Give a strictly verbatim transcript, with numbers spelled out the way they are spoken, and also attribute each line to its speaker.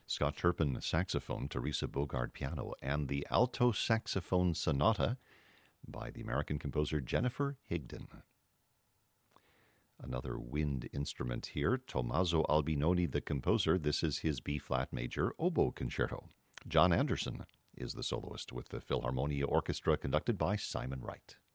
Speaker 1: Scott Turpin, saxophone, Teresa Bogard, piano, and the Alto Saxophone Sonata by the American composer Jennifer Higdon. Another wind instrument here, Tommaso Albinoni, the composer. This is his B-flat major oboe concerto. John Anderson is the soloist with the Philharmonia Orchestra, conducted by Simon Wright.